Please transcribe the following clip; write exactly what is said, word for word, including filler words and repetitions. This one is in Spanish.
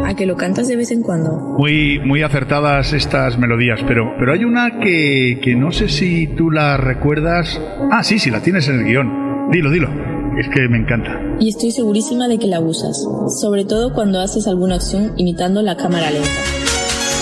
¿A que lo cantas de vez en cuando? Muy, muy acertadas estas melodías, pero, pero hay una que, que no sé si tú la recuerdas. Ah, sí, sí, la tienes en el guión. Dilo, dilo. Es que me encanta. Y estoy segurísima de que la usas, sobre todo cuando haces alguna acción imitando la cámara lenta.